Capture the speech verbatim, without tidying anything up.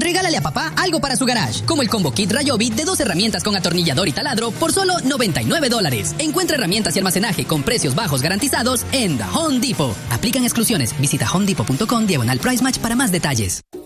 Regálale a papá algo para su garage, como el Combo Kit Ryobi de dos herramientas con atornillador y taladro por solo noventa y nueve dólares. Encuentra herramientas y almacenaje con precios bajos garantizados en The Home Depot. Aplican exclusiones. Visita homedepot punto com diagonal price match para más detalles.